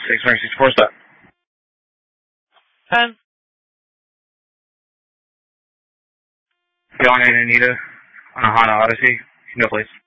664 stop. 10. Going in Anita on a Honda Odyssey. No, please.